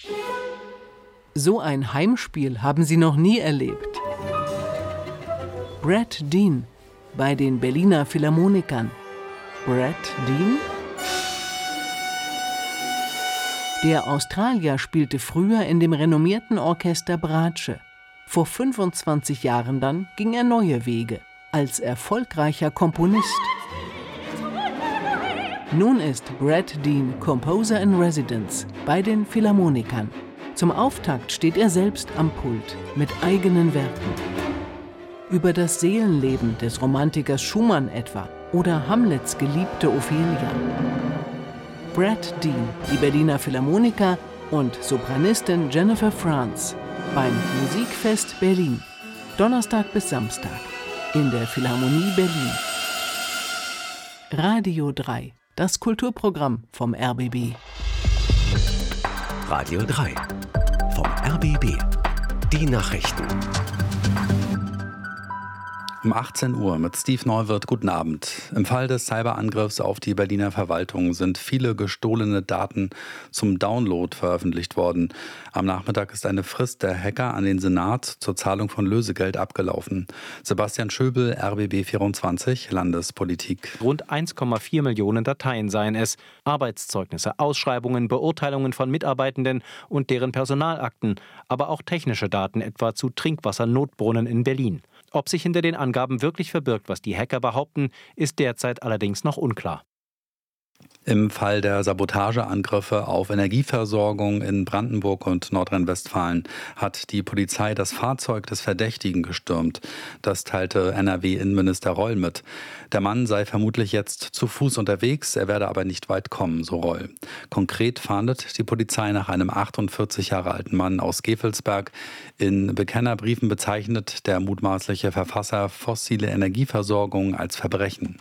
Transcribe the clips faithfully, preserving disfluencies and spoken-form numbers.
So ein Heimspiel haben sie noch nie erlebt. Brad Dean bei den Berliner Philharmonikern. Brad Dean? Der Australier spielte früher in dem renommierten Orchester Bratsche. Vor fünfundzwanzig Jahren dann ging er neue Wege als erfolgreicher Komponist. Nun ist Brad Dean Composer in Residence bei den Philharmonikern. Zum Auftakt steht er selbst am Pult mit eigenen Werken. Über das Seelenleben des Romantikers Schumann etwa oder Hamlets geliebte Ophelia. Brad Dean, die Berliner Philharmoniker und Sopranistin Jennifer Franz beim Musikfest Berlin. Donnerstag bis Samstag in der Philharmonie Berlin. Radio drei, das Kulturprogramm vom R B B. Radio drei vom R B B. Die Nachrichten. Um achtzehn Uhr mit Steve Neuwirth. Guten Abend. Im Fall des Cyberangriffs auf die Berliner Verwaltung sind viele gestohlene Daten zum Download veröffentlicht worden. Am Nachmittag ist eine Frist der Hacker an den Senat zur Zahlung von Lösegeld abgelaufen. Sebastian Schöbel, R B B vierundzwanzig, Landespolitik. Rund eins Komma vier Millionen Dateien seien es. Arbeitszeugnisse, Ausschreibungen, Beurteilungen von Mitarbeitenden und deren Personalakten, aber auch technische Daten etwa zu Trinkwassernotbrunnen in Berlin. Ob sich hinter den Angaben wirklich verbirgt, was die Hacker behaupten, ist derzeit allerdings noch unklar. Im Fall der Sabotageangriffe auf Energieversorgung in Brandenburg und Nordrhein-Westfalen hat die Polizei das Fahrzeug des Verdächtigen gestürmt. Das teilte N R W-Innenminister Reul mit. Der Mann sei vermutlich jetzt zu Fuß unterwegs, er werde aber nicht weit kommen, so Reul. Konkret fahndet die Polizei nach einem achtundvierzig Jahre alten Mann aus Gevelsberg. In Bekennerbriefen bezeichnet der mutmaßliche Verfasser fossile Energieversorgung als Verbrechen.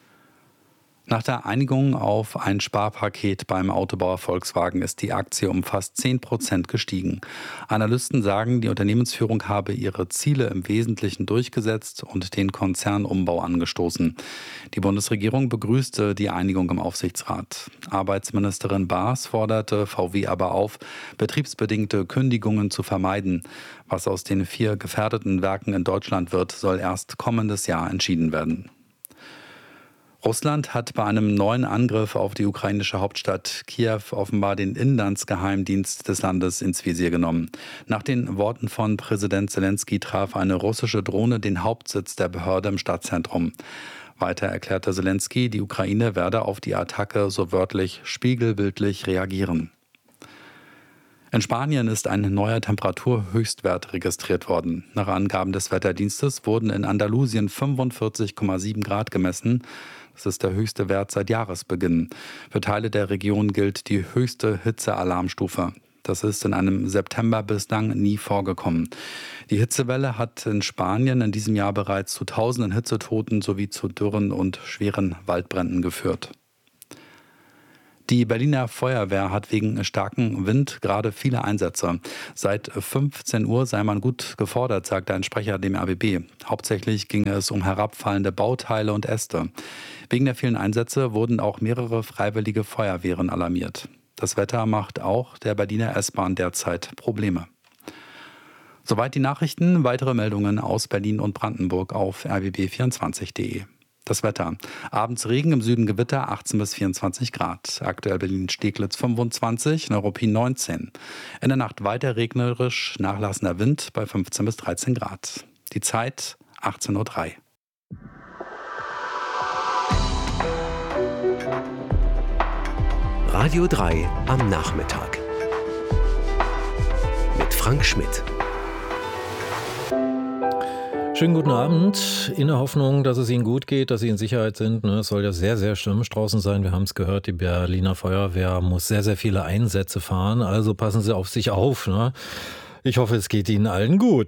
Nach der Einigung auf ein Sparpaket beim Autobauer Volkswagen ist die Aktie um fast zehn Prozent gestiegen. Analysten sagen, die Unternehmensführung habe ihre Ziele im Wesentlichen durchgesetzt und den Konzernumbau angestoßen. Die Bundesregierung begrüßte die Einigung im Aufsichtsrat. Arbeitsministerin Baas forderte V W aber auf, betriebsbedingte Kündigungen zu vermeiden. Was aus den vier gefährdeten Werken in Deutschland wird, soll erst kommendes Jahr entschieden werden. Russland hat bei einem neuen Angriff auf die ukrainische Hauptstadt Kiew offenbar den Inlandsgeheimdienst des Landes ins Visier genommen. Nach den Worten von Präsident Zelensky traf eine russische Drohne den Hauptsitz der Behörde im Stadtzentrum. Weiter erklärte Zelensky, die Ukraine werde auf die Attacke so wörtlich spiegelbildlich reagieren. In Spanien ist ein neuer Temperaturhöchstwert registriert worden. Nach Angaben des Wetterdienstes wurden in Andalusien fünfundvierzig Komma sieben Grad gemessen. Das ist der höchste Wert seit Jahresbeginn. Für Teile der Region gilt die höchste Hitzealarmstufe. Das ist in einem September bislang nie vorgekommen. Die Hitzewelle hat in Spanien in diesem Jahr bereits zu tausenden Hitzetoten sowie zu Dürren und schweren Waldbränden geführt. Die Berliner Feuerwehr hat wegen starkem Wind gerade viele Einsätze. Seit fünfzehn Uhr sei man gut gefordert, sagte ein Sprecher dem R B B. Hauptsächlich ging es um herabfallende Bauteile und Äste. Wegen der vielen Einsätze wurden auch mehrere freiwillige Feuerwehren alarmiert. Das Wetter macht auch der Berliner S-Bahn derzeit Probleme. Soweit die Nachrichten. Weitere Meldungen aus Berlin und Brandenburg auf r b b vierundzwanzig punkt de. Das Wetter. Abends Regen, im Süden Gewitter, achtzehn bis vierundzwanzig Grad. Aktuell Berlin-Steglitz fünfundzwanzig, Neuruppin neunzehn. In der Nacht weiter regnerisch, nachlassender Wind bei fünfzehn bis dreizehn Grad. Die Zeit achtzehn Uhr drei. Radio drei am Nachmittag. Mit Frank Schmidt. Schönen guten Abend. In der Hoffnung, dass es Ihnen gut geht, dass Sie in Sicherheit sind. Es soll ja sehr, sehr stürmisch draußen sein. Wir haben es gehört, die Berliner Feuerwehr muss sehr, sehr viele Einsätze fahren. Also passen Sie auf sich auf. Ne? Ich hoffe, es geht Ihnen allen gut.